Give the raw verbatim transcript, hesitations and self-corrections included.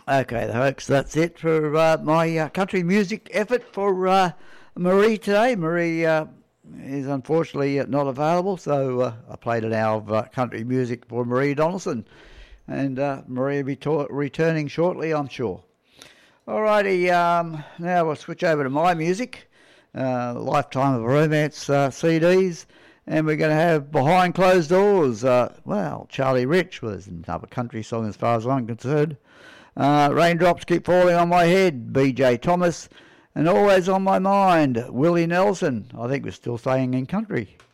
Okay, folks, that's it for uh, my uh, country music effort for uh, Marie today. Marie uh, is unfortunately not available, so uh, I played an hour of uh, country music for Marie Donaldson, and uh, Marie will be ta- returning shortly, I'm sure. Alrighty, um, now we'll switch over to my music, uh, Lifetime of Romance uh, C Ds, and we're going to have Behind Closed Doors. Uh, well, Charlie Rich was another country song as far as I'm concerned. Uh, Raindrops Keep Falling on My Head, B J Thomas, and Always on My Mind, Willie Nelson. I think we're still staying in country.